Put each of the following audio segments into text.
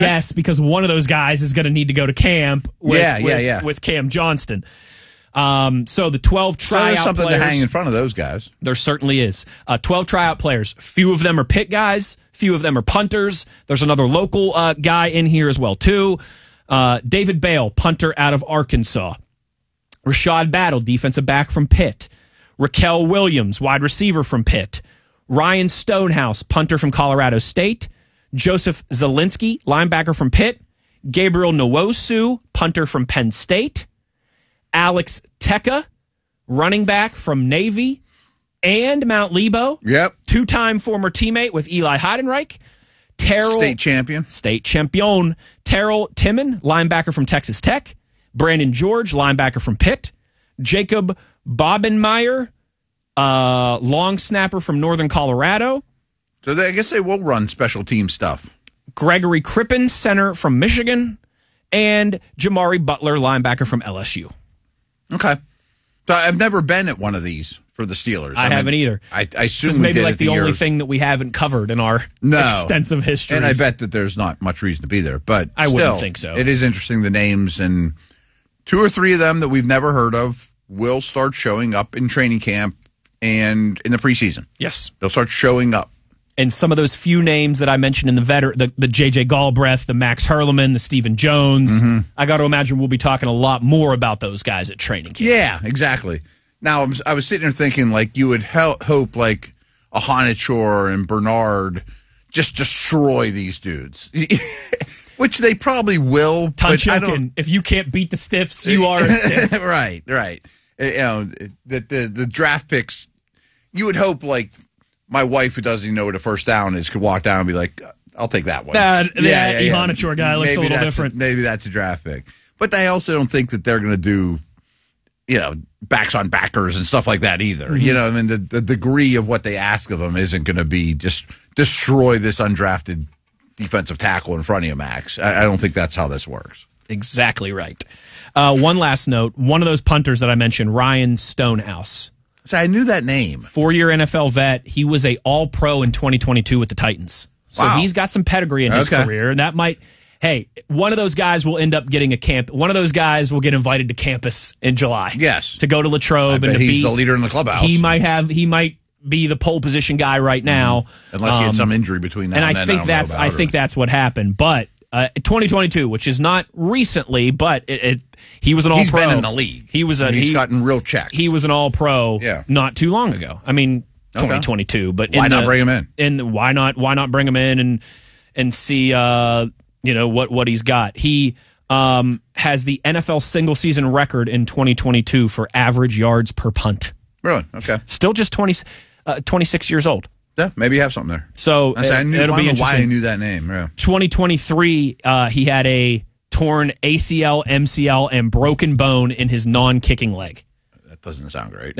Yes, because one of those guys is going to need to go to camp with Cam Johnston. So the 12 tryout there's something players, to hang in front of those guys. There certainly is. 12 tryout players. Few of them are Pitt guys. Few of them are punters. There's another local guy in here as well, too. David Bale, punter out of Arkansas. Rashad Battle, defensive back from Pitt. Raquel Williams, wide receiver from Pitt. Ryan Stonehouse, punter from Colorado State. Joseph Zielinski, linebacker from Pitt. Gabriel Nwosu, punter from Penn State. Alex Teka, running back from Navy and Mount Lebo. Yep. Two-time former teammate with Eli Heidenreich. State champion. Terrell Timmon, linebacker from Texas Tech. Brandon George, linebacker from Pitt. Jacob Bobenmeyer, long snapper from Northern Colorado. So I guess they will run special team stuff. Gregory Crippen, center from Michigan. And Jamari Butler, linebacker from LSU. Okay. So I've never been at one of these for the Steelers. I haven't either. I assume this is we maybe did like it the only thing that we haven't covered in our extensive history. And I bet that there's not much reason to be there. But I wouldn't think so. It is interesting, the names, and 2 or 3 of them that we've never heard of will start showing up in training camp and in the preseason. Yes. They'll start showing up. And some of those few names that I mentioned in the J.J. Galbraith, the Max Hurleman, the Stephen Jones, I got to imagine we'll be talking a lot more about those guys at training camp. Yeah, exactly. Now, I was sitting there thinking, like, you would hope, like, a Honichor and Bernard just destroy these dudes, which they probably will. Tunchuk, if you can't beat the stiffs, you are a stiff. Right. You know, the draft picks, you would hope, like, my wife, who doesn't even know what a first down is, could walk down and be like, I'll take that one. Honichor guy looks a little different. Maybe that's a draft pick. But I also don't think that they're going to do, you know, backs on backers and stuff like that either. Mm-hmm. You know, I mean, the degree of what they ask of them isn't going to be just destroy this undrafted defensive tackle in front of you, Max. I don't think that's how this works. Exactly right. One last note. One of those punters that I mentioned, Ryan Stonehouse. So I knew that name. 4-year NFL vet. He was a All-Pro in 2022 with the Titans. So he's got some pedigree in his career, and that might... Hey, one of those guys will end up getting a camp. One of those guys will get invited to campus in July. Yes, to go to Latrobe and to he's the leader in the clubhouse. He might be the pole position guy right now, unless he had some injury between now and then. I think that's what happened. But 2022, which is not recently, but he was an All-Pro. He's been in the league. He's gotten real checks. He was an All-Pro not too long ago. I mean, 2022. But why not bring him in? And why not bring him in and see what he's got. He has the NFL single season record in 2022 for average yards per punt. Really? Okay. Still just 26 years old. Yeah, maybe you have something there. So I don't know why I knew that name. Yeah. 2023, he had a torn ACL, MCL, and broken bone in his non-kicking leg. That doesn't sound great.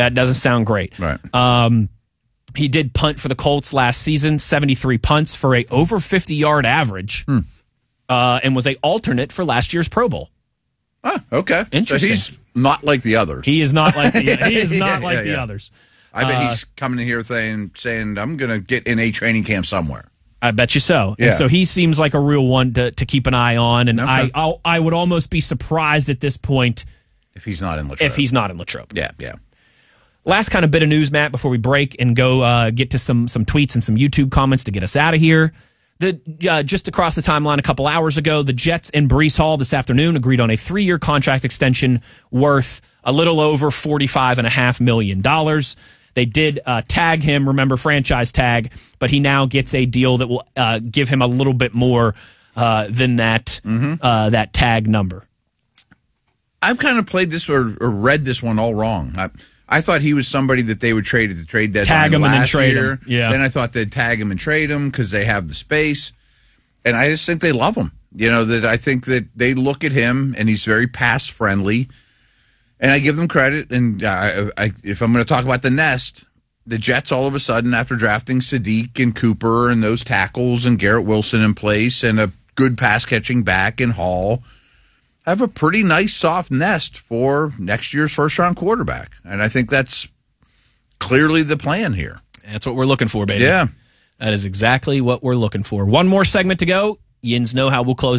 Right. He did punt for the Colts last season, 73 punts for a over 50-yard average, and was a alternate for last year's Pro Bowl. Okay. Interesting. So he's not like the others. He is not like the others. I bet he's coming in here saying I'm going to get in a training camp somewhere. I bet you so. Yeah. And so he seems like a real one to keep an eye on, and I would almost be surprised at this point if he's not in Latrobe. Yeah. Last kind of bit of news, Matt, before we break and go get to some tweets and some YouTube comments to get us out of here. Just across the timeline a couple hours ago, the Jets and Breece Hall this afternoon agreed on a 3-year contract extension worth a little over $45.5 million. They did tag him, remember, franchise tag, but he now gets a deal that will give him a little bit more than that tag number. I've kind of played this or read this one all wrong. I thought he was somebody that they would trade at the trade deadline tag him last and then trade year. him. Yeah. Then I thought they'd tag him and trade him because they have the space. And I just think they love him. You know, that I think that they look at him and he's very pass friendly. And I give them credit. And if I'm going to talk about the nest, the Jets all of a sudden, after drafting Sadiq and Cooper and those tackles and Garrett Wilson in place and a good pass catching back in Hall, have a pretty nice soft nest for next year's first-round quarterback. And I think that's clearly the plan here. That's what we're looking for, baby. Yeah. That is exactly what we're looking for. One more segment to go. Yins know how we'll close